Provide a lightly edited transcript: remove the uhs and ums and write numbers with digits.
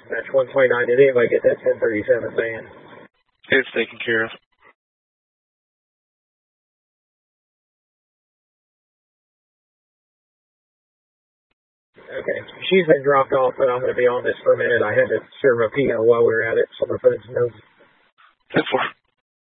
Match 129. Did anybody get that 1037 van? It's taken care of. Okay. She's been dropped off, but I'm going to be on this for a minute. I had to serve a PO while we were at it, so I'm going to put in some notes. 10-4.